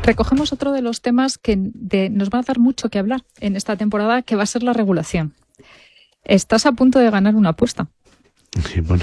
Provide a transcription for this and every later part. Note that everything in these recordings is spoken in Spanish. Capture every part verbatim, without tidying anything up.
recogemos otro de los temas que de, nos va a dar mucho que hablar en esta temporada, que va a ser la regulación. Estás a punto de ganar una apuesta. Sí, bueno,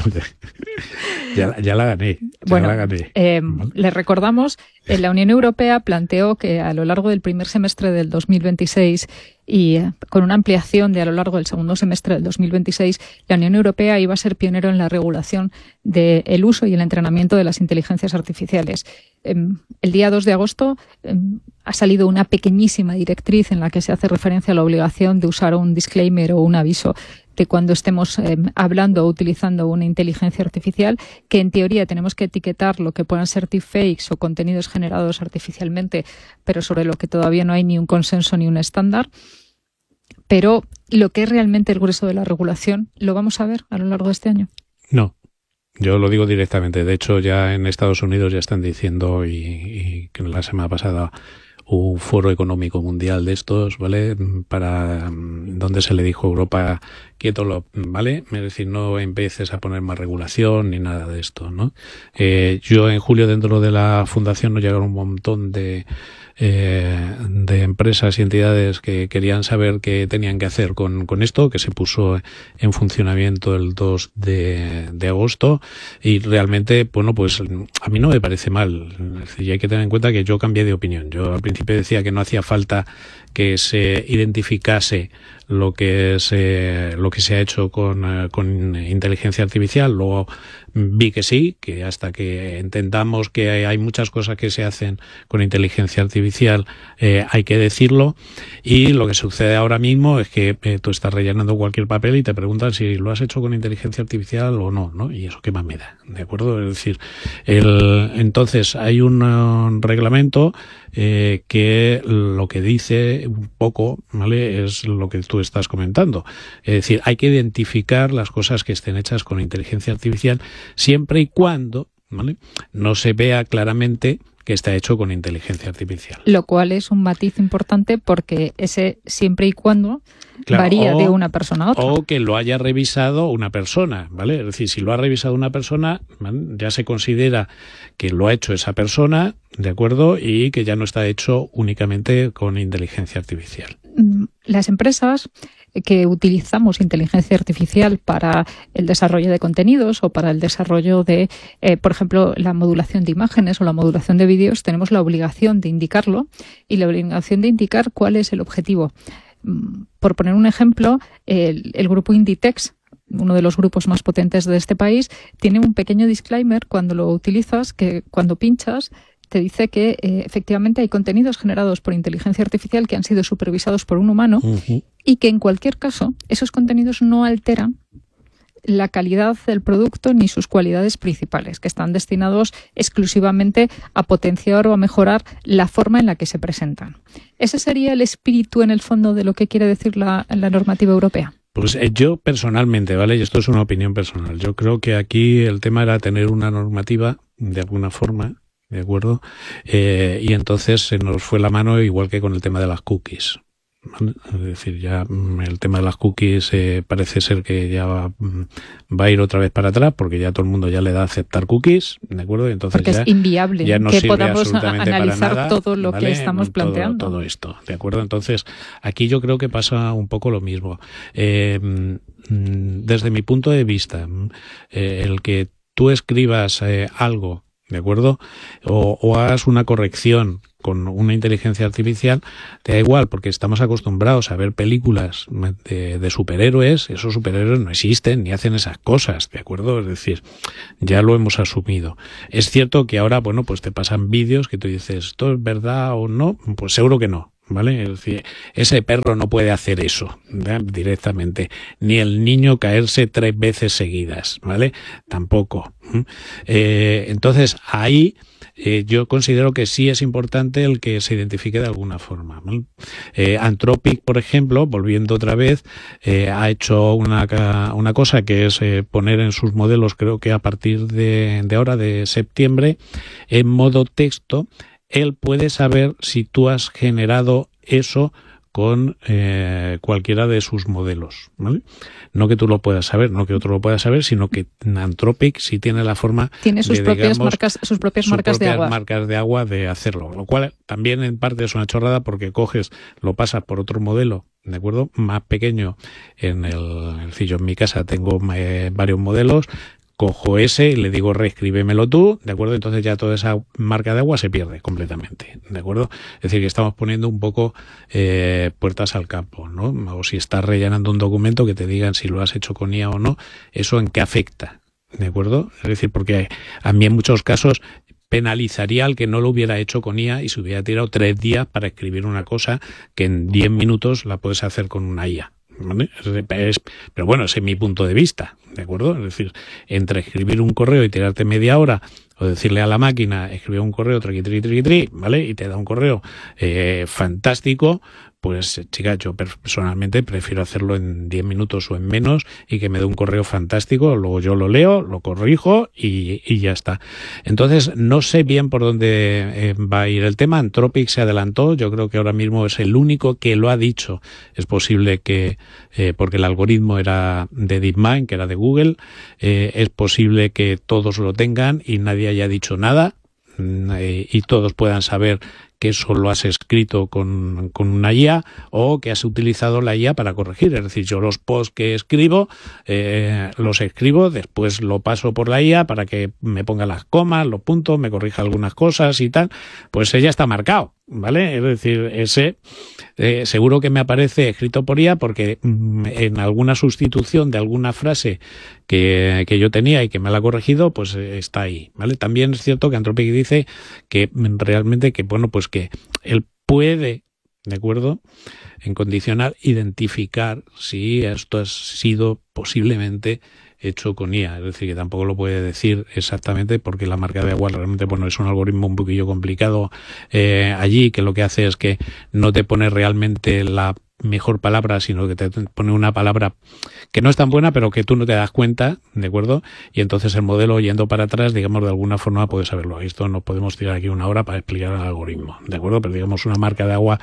ya, ya la gané. Ya bueno, la gané. Eh, les recordamos, eh, la Unión Europea planteó que a lo largo del primer semestre del dos mil veintiséis y eh, con una ampliación de a lo largo del segundo semestre del dos mil veintiséis, la Unión Europea iba a ser pionero en la regulación del uso y el entrenamiento de las inteligencias artificiales. Eh, el día dos de agosto eh, ha salido una pequeñísima directriz en la que se hace referencia a la obligación de usar un disclaimer o un aviso de cuando estemos eh, hablando o utilizando una inteligencia artificial, que en teoría tenemos que etiquetar lo que puedan ser deepfakes o contenidos generados artificialmente, pero sobre lo que todavía no hay ni un consenso ni un estándar. Pero lo que es realmente el grueso de la regulación, ¿lo vamos a ver a lo largo de este año? No, yo lo digo directamente. De hecho, ya en Estados Unidos ya están diciendo, y, y que la semana pasada un foro económico mundial de estos, ¿vale? Para donde se le dijo a Europa, quieto, lo, ¿vale? Es decir, no empieces a poner más regulación ni nada de esto, ¿no? Eh, yo en julio dentro de la fundación nos llegaron un montón de eh, de empresas y entidades que querían saber qué tenían que hacer con, con esto, que se puso en funcionamiento el dos de agosto, y realmente, bueno, pues a mí no me parece mal. Es decir, y hay que tener en cuenta que yo cambié de opinión. Yo al principio decía que no hacía falta que se identificase lo que es eh, lo que se ha hecho con, eh, con inteligencia artificial. Luego vi que sí, que hasta que entendamos que hay, hay muchas cosas que se hacen con inteligencia artificial, eh, hay que decirlo. Y lo que sucede ahora mismo es que eh, tú estás rellenando cualquier papel y te preguntan si lo has hecho con inteligencia artificial o no, ¿no? Y eso qué más me da, ¿de acuerdo? Es decir, el, entonces hay un uh, reglamento eh, que lo que dice un poco, ¿vale? Es lo que tú estás comentando. Es decir, hay que identificar las cosas que estén hechas con inteligencia artificial siempre y cuando, ¿vale?, no se vea claramente que está hecho con inteligencia artificial. Lo cual es un matiz importante porque ese siempre y cuando claro, varía o, de una persona a otra. O que lo haya revisado una persona, ¿vale? Es decir, si lo ha revisado una persona, ¿vale?, ya se considera que lo ha hecho esa persona, ¿de acuerdo? Y que ya no está hecho únicamente con inteligencia artificial. Las empresas que utilizamos inteligencia artificial para el desarrollo de contenidos o para el desarrollo de, eh, por ejemplo, la modulación de imágenes o la modulación de vídeos, tenemos la obligación de indicarlo y la obligación de indicar cuál es el objetivo. Por poner un ejemplo, el, el grupo Inditex, uno de los grupos más potentes de este país, tiene un pequeño disclaimer cuando lo utilizas, que cuando pinchas te dice que eh, efectivamente hay contenidos generados por inteligencia artificial que han sido supervisados por un humano uh-huh. y que en cualquier caso esos contenidos no alteran la calidad del producto ni sus cualidades principales, que están destinados exclusivamente a potenciar o a mejorar la forma en la que se presentan. ¿Ese sería el espíritu en el fondo de lo que quiere decir la, la normativa europea? Pues eh, yo personalmente, ¿vale? Y esto es una opinión personal. Yo creo que aquí el tema era tener una normativa de alguna forma, ¿de acuerdo? Eh, y entonces se nos fue la mano, igual que con el tema de las cookies. ¿Vale? Es decir, ya el tema de las cookies eh, parece ser que ya va, va a ir otra vez para atrás, porque ya todo el mundo ya le da a aceptar cookies, ¿de acuerdo? Entonces porque ya, es inviable ya no que sirve podamos absolutamente analizar para nada, todo lo ¿vale?, que estamos planteando. Todo, todo esto, ¿de acuerdo? Entonces, aquí yo creo que pasa un poco lo mismo. Eh, desde mi punto de vista, eh, el que tú escribas eh, algo, ¿de acuerdo?, o, o hagas una corrección con una inteligencia artificial, te da igual, porque estamos acostumbrados a ver películas de, de superhéroes. Esos superhéroes no existen ni hacen esas cosas, ¿de acuerdo? Es decir, ya lo hemos asumido. Es cierto que ahora, bueno, pues te pasan vídeos que tú dices, ¿esto es verdad o no? Pues seguro que no, ¿vale? Es decir, ese perro no puede hacer eso, ¿verdad?, directamente. Ni el niño caerse tres veces seguidas, ¿vale? Tampoco. Eh, entonces, ahí eh, yo considero que sí es importante el que se identifique de alguna forma, ¿vale? Eh, Anthropic, por ejemplo, volviendo otra vez, eh, ha hecho una, una cosa que es eh, poner en sus modelos, creo que a partir de, de ahora, de septiembre, en modo texto, él puede saber si tú has generado eso con eh, cualquiera de sus modelos, ¿vale? No que tú lo puedas saber, no que otro lo pueda saber, sino que Anthropic sí tiene la forma tiene sus de, propias digamos, marcas, sus propias sus marcas propias de agua. marcas de agua de hacerlo, lo cual también en parte es una chorrada porque coges, lo pasas por otro modelo, ¿de acuerdo? Más pequeño. En el, el yo en mi casa tengo eh, varios modelos. Cojo ese y le digo reescríbemelo tú, ¿de acuerdo? Entonces ya toda esa marca de agua se pierde completamente, ¿de acuerdo? Es decir, que estamos poniendo un poco eh, puertas al campo, ¿no? O si estás rellenando un documento que te digan si lo has hecho con I A o no, eso en qué afecta, ¿de acuerdo? Es decir, porque a mí en muchos casos penalizaría al que no lo hubiera hecho con I A y se hubiera tirado tres días para escribir una cosa que en diez minutos la puedes hacer con una I A. ¿Vale? Es, pero bueno, ese es mi punto de vista, ¿de acuerdo? Es decir, entre escribir un correo y tirarte media hora o decirle a la máquina, escribe un correo, triqui, triqui, triqui, triqui, ¿vale? Y te da un correo eh, fantástico, pues chica, yo personalmente prefiero hacerlo en diez minutos o en menos y que me dé un correo fantástico, luego yo lo leo, lo corrijo y, y ya está. Entonces, no sé bien por dónde eh, va a ir el tema. Anthropic se adelantó, yo creo que ahora mismo es el único que lo ha dicho. Es posible que, eh, porque el algoritmo era de DeepMind, que era de Google, eh, es posible que todos lo tengan y nadie haya dicho nada eh, y todos puedan saber que eso lo has escrito con, con una I A o que has utilizado la I A para corregir. Es decir, yo los posts que escribo, eh, los escribo, después lo paso por la I A para que me ponga las comas, los puntos, me corrija algunas cosas y tal. Pues ella está marcado, ¿vale? Es decir, ese eh, seguro que me aparece escrito por I A porque mm, en alguna sustitución de alguna frase que, que yo tenía y que me la ha corregido, pues eh, está ahí, ¿vale? También es cierto que Anthropic dice que realmente que, bueno, pues que él puede, ¿de acuerdo?, en condicional identificar si esto ha sido posiblemente hecho con I A, es decir, que tampoco lo puede decir exactamente porque la marca de agua realmente, bueno, es un algoritmo un poquillo complicado eh, allí, que lo que hace es que no te pone realmente la mejor palabra, sino que te pone una palabra que no es tan buena, pero que tú no te das cuenta, ¿de acuerdo? Y entonces el modelo, yendo para atrás, digamos, de alguna forma puede saberlo. Esto no podemos tirar aquí una hora para explicar el algoritmo, ¿de acuerdo? Pero digamos una marca de agua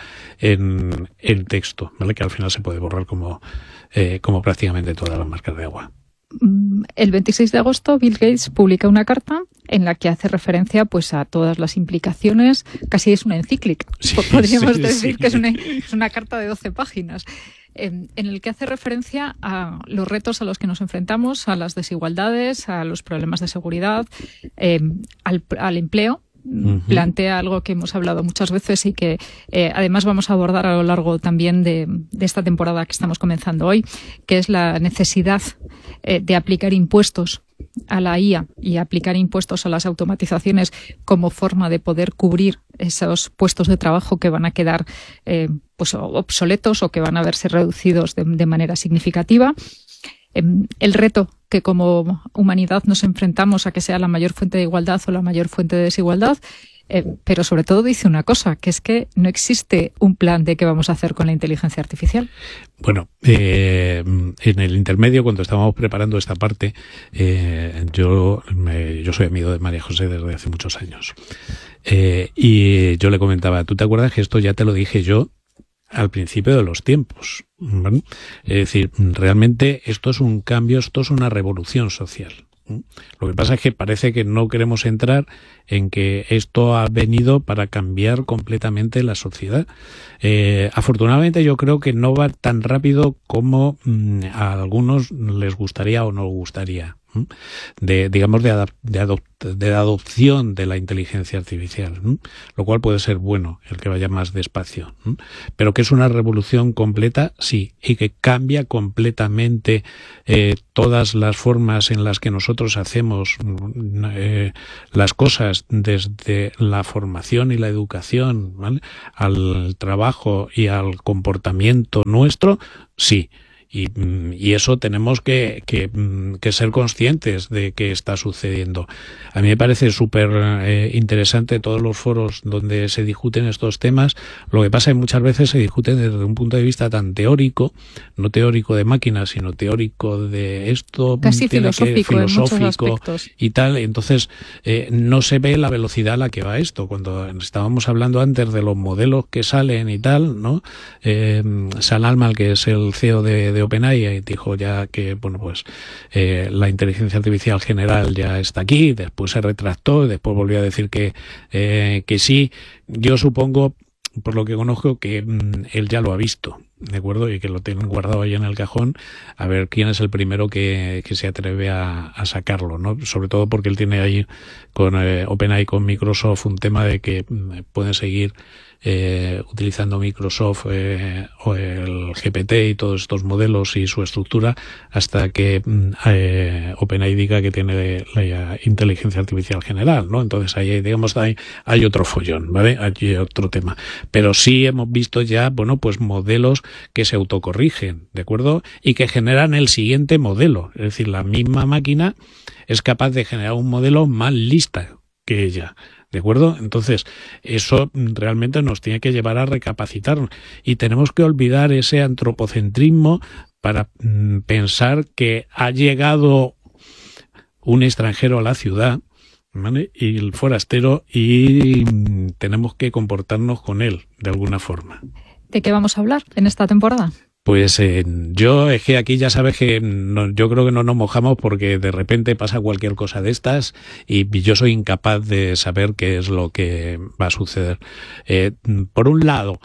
en, en texto, ¿vale? Que al final se puede borrar como, eh, como prácticamente todas las marcas de agua. El veintiséis de agosto Bill Gates publica una carta en la que hace referencia pues a todas las implicaciones, casi es una encíclica, sí, podríamos sí, decir sí. que es una, es una carta de doce páginas, eh, en el que hace referencia a los retos a los que nos enfrentamos, a las desigualdades, a los problemas de seguridad, eh, al, al empleo. Uh-huh. Plantea algo que hemos hablado muchas veces y que eh, además vamos a abordar a lo largo también de, de esta temporada que estamos comenzando hoy, que es la necesidad eh, de aplicar impuestos a la I A y aplicar impuestos a las automatizaciones como forma de poder cubrir esos puestos de trabajo que van a quedar eh, pues obsoletos o que van a verse reducidos de, de manera significativa. El reto que como humanidad nos enfrentamos a que sea la mayor fuente de igualdad o la mayor fuente de desigualdad, eh, pero sobre todo dice una cosa, que es que no existe un plan de qué vamos a hacer con la inteligencia artificial. Bueno, eh, en el intermedio, cuando estábamos preparando esta parte, eh, yo, me, yo soy amigo de María José desde hace muchos años. Eh, y yo le comentaba, ¿tú te acuerdas que esto ya te lo dije yo al principio de los tiempos? ¿Vale? Es decir, realmente esto es un cambio, esto es una revolución social. Lo que pasa es que parece que no queremos entrar en que esto ha venido para cambiar completamente la sociedad. Eh, afortunadamente yo creo que no va tan rápido como mmm, a algunos les gustaría o no gustaría. De, digamos, de, adap- de, adop- de adopción de la inteligencia artificial, ¿no? Lo cual puede ser bueno, el que vaya más despacio, ¿no? Pero que es una revolución completa, sí, y que cambia completamente eh, todas las formas en las que nosotros hacemos eh, las cosas, desde la formación y la educación, ¿vale?, al trabajo y al comportamiento nuestro, sí. Y, y eso tenemos que, que, que ser conscientes de que está sucediendo. A mí me parece súper eh, interesante todos los foros donde se discuten estos temas. Lo que pasa es que muchas veces se discuten desde un punto de vista tan teórico, no teórico de máquinas, sino teórico de esto, casi tiene filosófico, que, en muchos filosófico aspectos. Y tal. Entonces, eh, no se ve la velocidad a la que va esto. Cuando estábamos hablando antes de los modelos que salen y tal, ¿no? Eh, Sam Altman, que es el C E O de, de OpenAI, dijo ya que, bueno, pues eh, la inteligencia artificial general ya está aquí, después se retractó, después volvió a decir que, eh, que sí. Yo supongo, por lo que conozco, que mmm, él ya lo ha visto, ¿de acuerdo? Y que lo tienen guardado ahí en el cajón, a ver quién es el primero que, que se atreve a, a sacarlo, ¿no? Sobre todo porque él tiene ahí con eh, OpenAI, con Microsoft, un tema de que mmm, pueden seguir eh, utilizando Microsoft eh, o el G P T y todos estos modelos y su estructura hasta que eh, OpenAI diga que tiene la inteligencia artificial general, ¿no? Entonces ahí, digamos, hay, hay otro follón, ¿vale? Hay otro tema. Pero sí hemos visto ya, bueno, pues modelos que se autocorrigen, ¿de acuerdo? Y que generan el siguiente modelo. Es decir, la misma máquina es capaz de generar un modelo más lista que ella. ¿De acuerdo? Entonces, eso realmente nos tiene que llevar a recapacitar y tenemos que olvidar ese antropocentrismo para mm, pensar que ha llegado un extranjero a la ciudad, ¿vale? Y el forastero y mm, tenemos que comportarnos con él de alguna forma. ¿De qué vamos a hablar en esta temporada? Pues eh, yo es que aquí ya sabes que no, yo creo que no nos mojamos porque de repente pasa cualquier cosa de estas y yo soy incapaz de saber qué es lo que va a suceder. Eh, por un lado,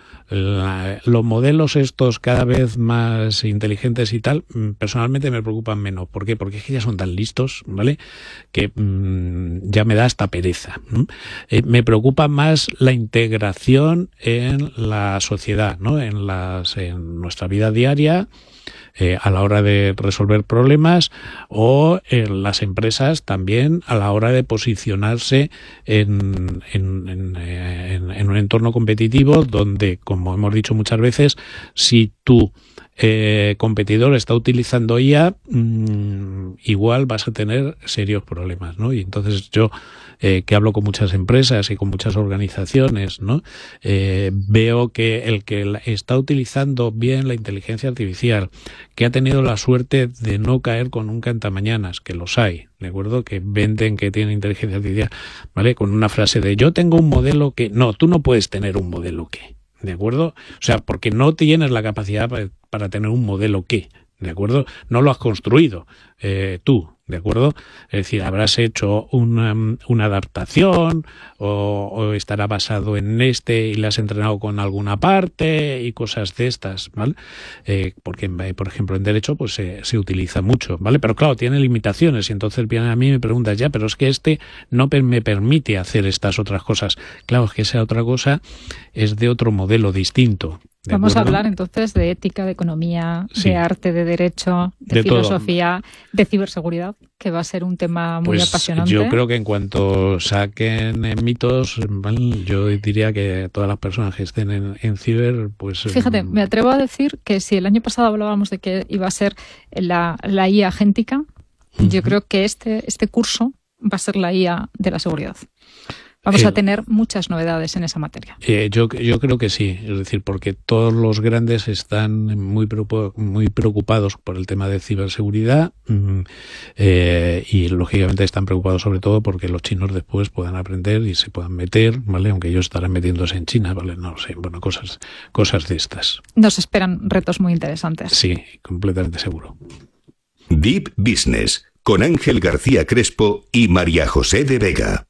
la, los modelos estos cada vez más inteligentes y tal, personalmente me preocupan menos. ¿Por qué? Porque es que ya son tan listos, ¿vale? Que mmm, ya me da hasta pereza. ¿Mm? Eh, me preocupa más la integración en la sociedad, ¿no? En las, en nuestra vida diaria, eh, a la hora de resolver problemas o en las empresas también a la hora de posicionarse en, en, en, en, en un entorno competitivo donde, como hemos dicho muchas veces, si tu eh, competidor está utilizando I A, mmm, igual vas a tener serios problemas, ¿no? Y entonces yo Eh, que hablo con muchas empresas y con muchas organizaciones, ¿no? Eh, veo que el que está utilizando bien la inteligencia artificial, que ha tenido la suerte de no caer con un cantamañanas, que los hay, ¿de acuerdo? Que venden que tienen inteligencia artificial, ¿vale? Con una frase de yo tengo un modelo que... No, tú no puedes tener un modelo que, ¿de acuerdo? O sea, porque no tienes la capacidad para, para tener un modelo que, ¿de acuerdo? No lo has construido eh, tú, ¿de acuerdo? Es decir, habrás hecho una, una adaptación o, o estará basado en este y le has entrenado con alguna parte y cosas de estas, ¿vale? Eh, porque, por ejemplo, en derecho pues se, se utiliza mucho, ¿vale? Pero claro, tiene limitaciones y entonces vienen a mí y me preguntas, ya, pero es que este no me permite hacer estas otras cosas. Claro, es que esa otra cosa es de otro modelo distinto. Vamos acuerdo? a hablar entonces de ética, de economía, sí. de arte, de derecho, de, de filosofía, todo. de ciberseguridad, que va a ser un tema muy pues apasionante. Yo creo que en cuanto saquen mitos, ¿vale? Yo diría que todas las personas que estén en, en ciber, pues... Fíjate, me atrevo a decir que si el año pasado hablábamos de que iba a ser la, la I A agéntica, uh-huh. yo creo que este, este curso va a ser la I A de la seguridad. Vamos eh, a tener muchas novedades en esa materia. Eh, yo, yo creo que sí, es decir, porque todos los grandes están muy, muy preocupados por el tema de ciberseguridad eh, y lógicamente están preocupados sobre todo porque los chinos después puedan aprender y se puedan meter, ¿vale? Aunque ellos estarán metiéndose en China, ¿vale? No lo sé, bueno, cosas, cosas de estas. Nos esperan retos muy interesantes. Sí, completamente seguro. Deep Business, con Ángel García Crespo y María José de Vega.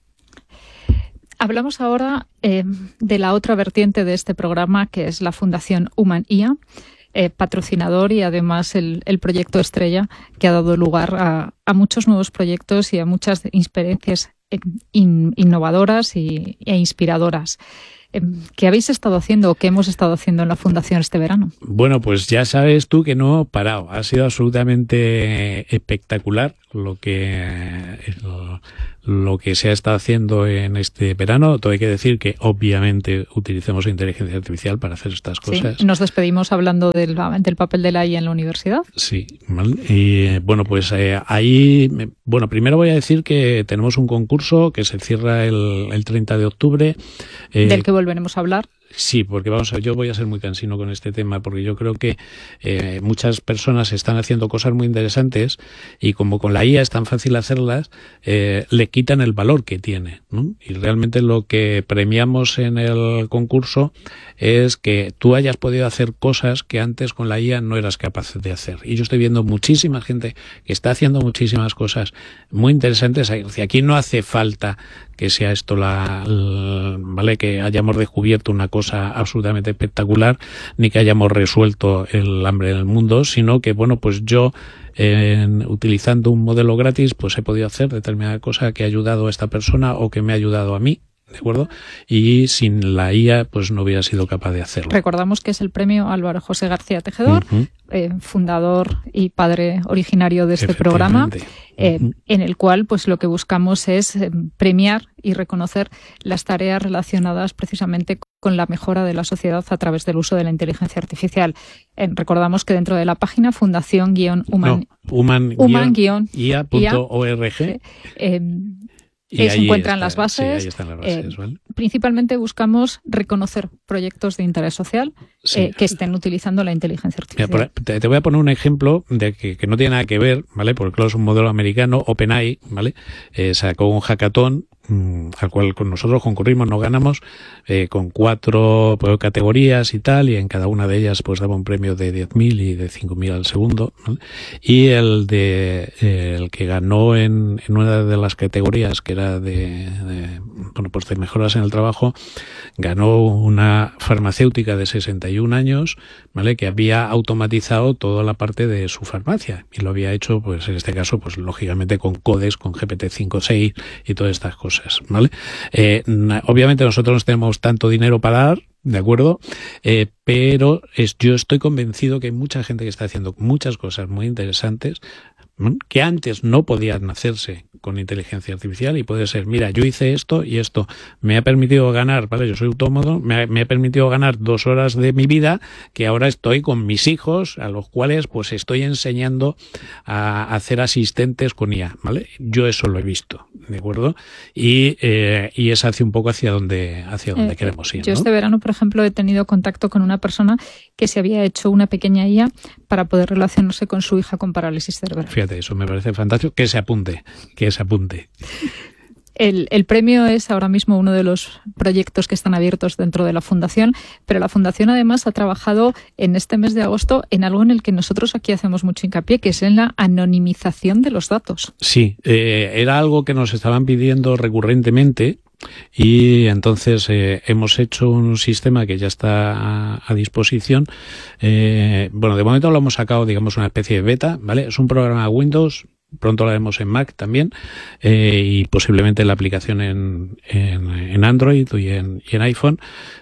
Hablamos ahora eh, de la otra vertiente de este programa, que es la Fundación Human I A, eh, patrocinador y además el, el proyecto estrella que ha dado lugar a, a muchos nuevos proyectos y a muchas experiencias in, innovadoras y, e inspiradoras. ¿qué habéis estado haciendo o qué hemos estado haciendo en la Fundación este verano? Bueno, pues ya sabes tú que no he parado. Ha sido absolutamente espectacular lo que lo, lo que se ha estado haciendo en este verano. Todo hay que decir que obviamente utilizamos inteligencia artificial para hacer estas cosas. Sí, nos despedimos hablando del, del papel de la I A en la universidad. Sí, ¿vale? Y bueno, pues eh, ahí, bueno, primero voy a decir que tenemos un concurso que se cierra el, el treinta de octubre. Eh, del que volveremos a hablar. Sí, porque vamos a, yo voy a ser muy cansino con este tema, porque yo creo que eh, muchas personas están haciendo cosas muy interesantes y como con la I A es tan fácil hacerlas, eh, le quitan el valor que tiene, ¿no? Y realmente lo que premiamos en el concurso es que tú hayas podido hacer cosas que antes con la I A no eras capaz de hacer. Y yo estoy viendo muchísima gente que está haciendo muchísimas cosas muy interesantes. Aquí no hace falta que sea esto la, la vale que hayamos descubierto una cosa absolutamente espectacular ni que hayamos resuelto el hambre en el mundo, sino que bueno, pues yo eh, utilizando un modelo gratis pues he podido hacer determinada cosa que ha ayudado a esta persona o que me ha ayudado a mí, ¿de acuerdo? Y sin la I A pues no hubiera sido capaz de hacerlo. Recordamos que es el premio Álvaro José García Tejedor, uh-huh. eh, fundador y padre originario de este programa, eh, uh-huh. en el cual pues lo que buscamos es eh, premiar y reconocer las tareas relacionadas precisamente con la mejora de la sociedad a través del uso de la inteligencia artificial. Eh, recordamos que dentro de la página fundación-human no, human-i a punto org eh, eh, Y se encuentran está, las bases. Sí, ahí están las bases, eh, ¿vale? Principalmente buscamos reconocer proyectos de interés social sí. eh, que estén utilizando la inteligencia artificial. Mira, te, te voy a poner un ejemplo de que, que no tiene nada que ver, ¿vale? Porque claro, es un modelo americano, OpenAI, ¿vale? Eh, sacó un hackathon mmm, al cual con nosotros concurrimos, nos ganamos eh, con cuatro pues, categorías y tal, y en cada una de ellas pues daba un premio de diez mil y de cinco mil al segundo, ¿vale? Y el de eh, el que ganó en, en una de las categorías que era de, de bueno pues de mejoras en el trabajo, ganó una farmacéutica de sesenta y un años, ¿vale? Que había automatizado toda la parte de su farmacia y lo había hecho pues en este caso pues lógicamente con codes, con G P T cinco seis y todas estas cosas, ¿vale? Eh, obviamente nosotros no tenemos tanto dinero para dar, ¿de acuerdo? Eh, pero es, yo estoy convencido que hay mucha gente que está haciendo muchas cosas muy interesantes que antes no podían hacerse con inteligencia artificial y puede ser, mira, yo hice esto y esto me ha permitido ganar, ¿vale? Yo soy autónomo, me ha, me ha permitido ganar dos horas de mi vida que ahora estoy con mis hijos a los cuales pues estoy enseñando a hacer asistentes con I A, ¿vale? Yo eso lo he visto, ¿de acuerdo? Y, eh, y es hacia un poco hacia donde, hacia donde eh, queremos ir, Yo ¿no? este verano, por ejemplo, he tenido contacto con una persona que se había hecho una pequeña I A para poder relacionarse con su hija con parálisis cerebral. Fíjate, eso me parece fantástico. Que se apunte, que se apunte. El, el premio es ahora mismo uno de los proyectos que están abiertos dentro de la Fundación, pero la Fundación además ha trabajado en este mes de agosto en algo en el que nosotros aquí hacemos mucho hincapié, que es en la anonimización de los datos. Sí, eh, era algo que nos estaban pidiendo recurrentemente. Y entonces eh, hemos hecho un sistema que ya está a, a disposición. Eh, bueno, de momento lo hemos sacado, digamos, una especie de beta, ¿vale? Es un programa Windows, pronto lo haremos en Mac también, eh, y posiblemente la aplicación en, en, en Android y en, y en iPhone.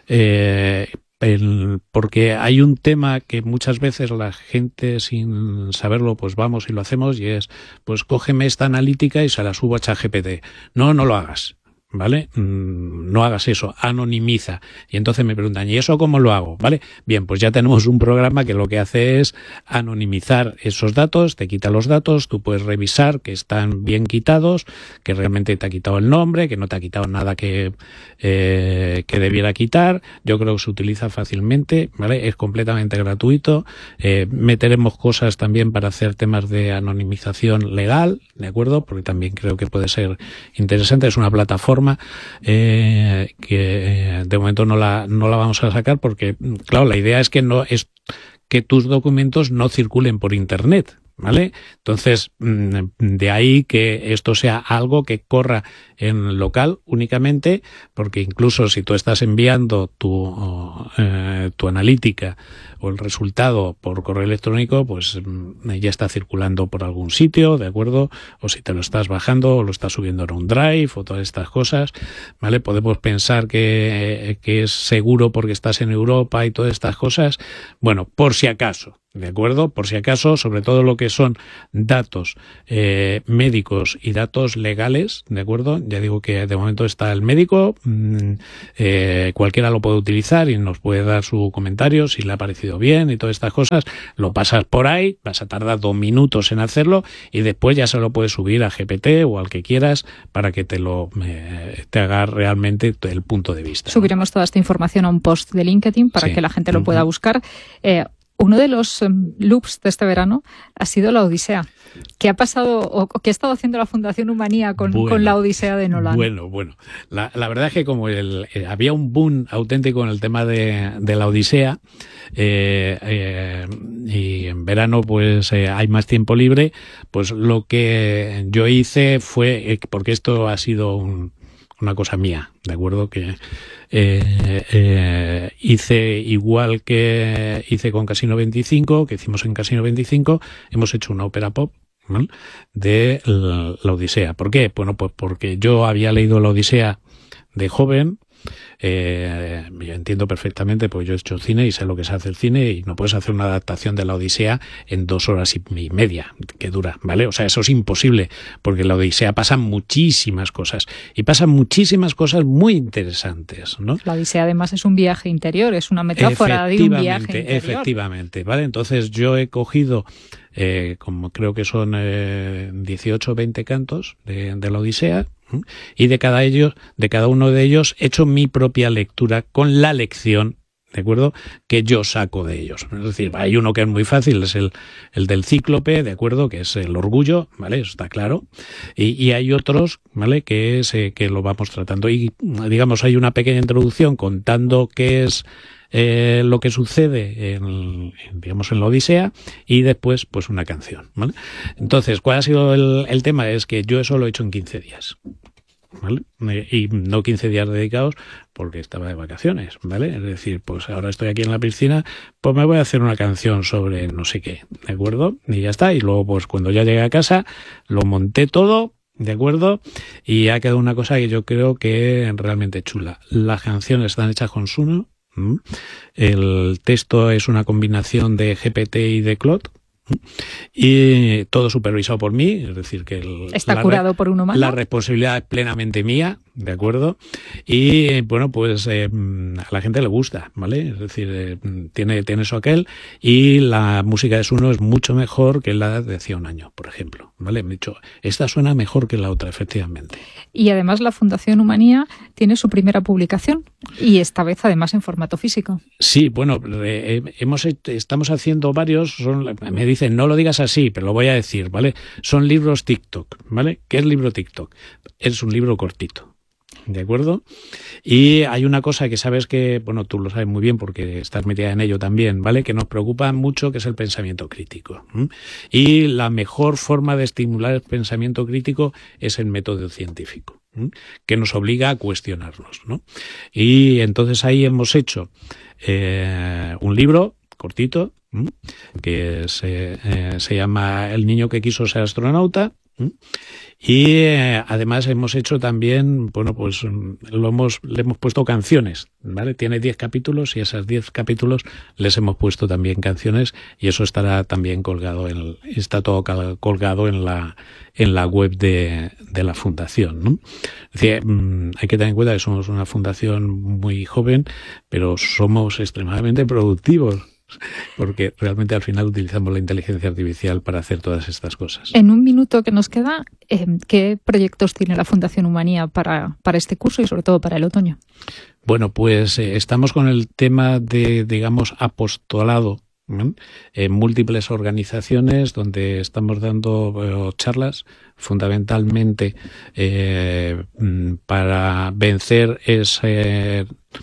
Eh, El, porque hay un tema que muchas veces la gente sin saberlo pues vamos y lo hacemos y es pues cógeme esta analítica y se la subo a ChatGPT. No, no lo hagas. ¿Vale? No hagas eso, anonimiza. Y entonces me preguntan, ¿y eso cómo lo hago? ¿Vale? Bien, pues ya tenemos un programa que lo que hace es anonimizar esos datos, te quita los datos, tú puedes revisar que están bien quitados, que realmente te ha quitado el nombre, que no te ha quitado nada que, eh, que debiera quitar. Yo creo que se utiliza fácilmente, ¿vale? Es completamente gratuito. Eh, meteremos cosas también para hacer temas de anonimización legal, ¿de acuerdo? Porque también creo que puede ser interesante. Es una plataforma Eh, que de momento no la no la vamos a sacar porque claro la idea es que no es que tus documentos no circulen por internet, ¿vale? Entonces, de ahí que esto sea algo que corra en local únicamente, porque incluso si tú estás enviando tu, eh, tu analítica o el resultado por correo electrónico, pues ya está circulando por algún sitio, ¿de acuerdo? O si te lo estás bajando o lo estás subiendo en un drive o todas estas cosas, ¿vale? Podemos pensar que, que es seguro porque estás en Europa y todas estas cosas. Bueno, por si acaso, ¿de acuerdo? Por si acaso, sobre todo lo que son datos eh, médicos y datos legales, ¿de acuerdo? Ya digo que de momento está el médico, mmm, eh, cualquiera lo puede utilizar y nos puede dar su comentario si le ha parecido bien y todas estas cosas. Lo pasas por ahí, vas a tardar dos minutos en hacerlo y después ya se lo puedes subir a G P T o al que quieras para que te lo eh, te haga realmente el punto de vista. Subiremos ¿no? toda esta información a un post de LinkedIn para sí. que la gente lo uh-huh. pueda buscar. Eh, Uno de los um, loops de este verano ha sido la Odisea. ¿Qué ha pasado o qué ha estado haciendo la Fundación Humanía con, bueno, con la Odisea de Nolan? Bueno, bueno. La, la verdad es que como el, eh, había un boom auténtico en el tema de, de la Odisea eh, eh, y en verano pues eh, hay más tiempo libre, pues lo que yo hice fue, eh, porque esto ha sido un... una cosa mía, ¿de acuerdo? Que eh, eh, hice igual que hice con Casino veinticinco, que hicimos en Casino veinticinco, hemos hecho una ópera pop, ¿no? de la, la Odisea. ¿Por qué? Bueno, pues porque yo había leído la Odisea de joven. Eh, yo entiendo perfectamente, porque yo he hecho cine y sé lo que se hace el cine, y no puedes hacer una adaptación de la Odisea en dos horas y media que dura, ¿vale? O sea, eso es imposible, porque en la Odisea pasan muchísimas cosas y pasan muchísimas cosas muy interesantes, ¿no? La Odisea además es un viaje interior, es una metáfora de un viaje interior. Efectivamente, ¿vale? Entonces yo he cogido eh, como creo que son eh, dieciocho o veinte cantos de, de la Odisea, y de cada ellos, de cada uno de ellos he hecho mi propia lectura con la lección, ¿de acuerdo?, que yo saco de ellos. Es decir, hay uno que es muy fácil, es el, el del cíclope, ¿de acuerdo?, que es el orgullo, ¿vale?, eso está claro. Y, y hay otros, ¿vale?, que es eh, que lo vamos tratando. Y, digamos, hay una pequeña introducción contando qué es Eh, lo que sucede en, digamos, en la Odisea, y después pues una canción, ¿vale? Entonces, ¿cuál ha sido el, el tema? Es que yo eso lo he hecho en quince días, ¿vale? Y no quince días dedicados porque estaba de vacaciones, ¿vale? Es decir, pues ahora estoy aquí en la piscina, pues me voy a hacer una canción sobre no sé qué, ¿de acuerdo? Y ya está, y luego pues cuando ya llegué a casa lo monté todo, ¿de acuerdo? Y ha quedado una cosa que yo creo que es realmente chula. Las canciones están hechas con Suno. El texto es una combinación de G P T y de Claude, y todo supervisado por mí, es decir, que el, está la, curado por un humano. La responsabilidad es plenamente mía, ¿de acuerdo? Y bueno, pues eh, a la gente le gusta, ¿vale? Es decir, eh, tiene, tiene eso aquel, y la música de Suno es mucho mejor que la de hacía un año, por ejemplo, ¿vale? Me he dicho, esta suena mejor que la otra, efectivamente. Y además la Fundación Humanía tiene su primera publicación, y esta vez además en formato físico. Sí, bueno, eh, hemos estamos haciendo varios, son, me dicen, no lo digas así, pero lo voy a decir, ¿vale? Son libros TikTok, ¿vale? ¿Qué es libro TikTok? Es un libro cortito, ¿de acuerdo? Y hay una cosa que sabes que, bueno, tú lo sabes muy bien porque estás metida en ello también, ¿vale? Que nos preocupa mucho, que es el pensamiento crítico. ¿Mm? Y la mejor forma de estimular el pensamiento crítico es el método científico, ¿Mm? que nos obliga a cuestionarnos, ¿no? Y entonces ahí hemos hecho eh, un libro cortito, ¿Mm? que se, eh, se llama El niño que quiso ser astronauta. ¿Mm? Y eh, además hemos hecho también, bueno, pues lo hemos, le hemos puesto canciones, ¿vale? Tiene diez capítulos y esos diez capítulos les hemos puesto también canciones, y eso estará también colgado, en, está todo colgado en la, en la web de, de la fundación, ¿no? Es decir, mmm, hay que tener en cuenta que somos una fundación muy joven, pero somos extremadamente productivos, porque realmente al final utilizamos la inteligencia artificial para hacer todas estas cosas. En un minuto que nos queda, eh, ¿qué proyectos tiene la Fundación Humanía para, para este curso y sobre todo para el otoño? Bueno, pues eh, estamos con el tema de, digamos, apostolado, ¿no? En múltiples organizaciones donde estamos dando eh, charlas fundamentalmente eh, para vencer ese...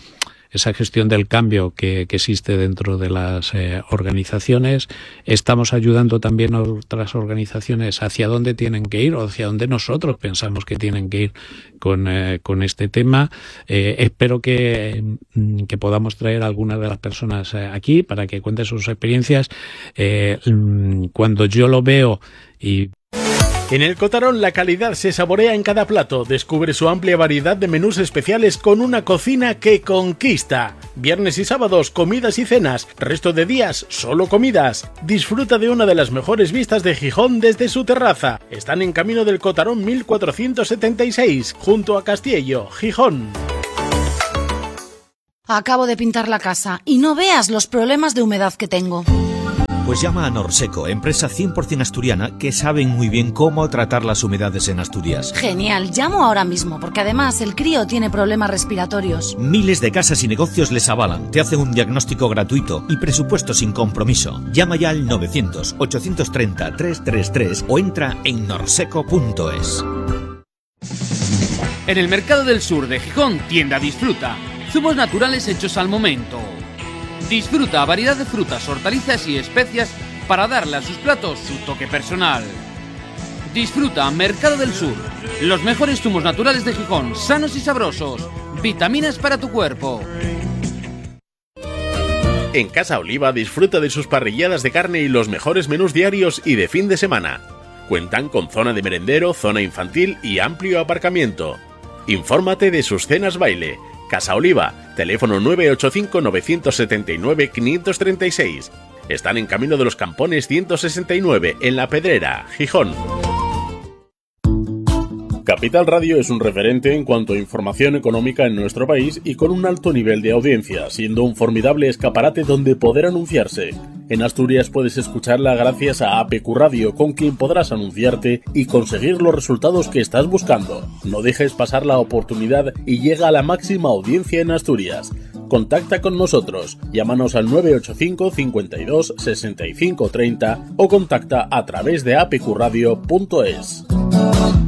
esa gestión del cambio que, que existe dentro de las eh, organizaciones. Estamos ayudando también a otras organizaciones hacia dónde tienen que ir o hacia dónde nosotros pensamos que tienen que ir con, eh, con este tema. Eh, espero que, que podamos traer a algunas de las personas eh, aquí para que cuenten sus experiencias. Eh, cuando yo lo veo y... En el Cotarón la calidad se saborea en cada plato. Descubre su amplia variedad de menús especiales con una cocina que conquista. Viernes y sábados, comidas y cenas. Resto de días, solo comidas. Disfruta de una de las mejores vistas de Gijón desde su terraza. Están en Camino del Cotarón mil cuatrocientos setenta y seis, junto a Castiello, Gijón. Acabo de pintar la casa y no veas los problemas de humedad que tengo. Pues llama a Norseco, empresa cien por ciento asturiana que saben muy bien cómo tratar las humedades en Asturias. Genial, llamo ahora mismo, porque además el crío tiene problemas respiratorios. Miles de casas y negocios les avalan, te hacen un diagnóstico gratuito y presupuesto sin compromiso. Llama ya al novecientos, ochocientos treinta, trescientos treinta y tres o entra en norseco punto es. En el Mercado del Sur de Gijón, tienda Disfruta. Zumos naturales hechos al momento. Disfruta variedad de frutas, hortalizas y especias para darle a sus platos su toque personal. Disfruta Mercado del Sur. Los mejores zumos naturales de Gijón, sanos y sabrosos. Vitaminas para tu cuerpo. En Casa Oliva disfruta de sus parrilladas de carne y los mejores menús diarios y de fin de semana. Cuentan con zona de merendero, zona infantil y amplio aparcamiento. Infórmate de sus cenas baile. Casa Oliva, teléfono nueve ocho cinco, nueve siete nueve, cinco tres seis. Están en Camino de los Campones ciento sesenta y nueve, en La Pedrera, Gijón. Capital Radio es un referente en cuanto a información económica en nuestro país y con un alto nivel de audiencia, siendo un formidable escaparate donde poder anunciarse. En Asturias puedes escucharla gracias a A P Q Radio, con quien podrás anunciarte y conseguir los resultados que estás buscando. No dejes pasar la oportunidad y llega a la máxima audiencia en Asturias. Contacta con nosotros, llámanos al nueve ocho cinco, cincuenta y dos, sesenta y cinco treinta o contacta a través de a p q radio punto es.